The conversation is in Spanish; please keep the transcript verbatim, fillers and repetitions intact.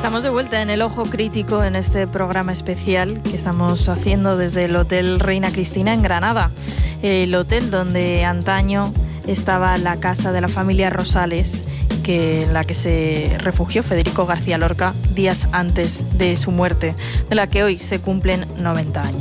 Estamos de vuelta en el Ojo Crítico en este programa especial que estamos haciendo desde el Hotel Reina Cristina en Granada, el hotel donde antaño estaba la casa de la familia Rosales, que, en la que se refugió Federico García Lorca días antes de su muerte, de la que hoy se cumplen noventa años.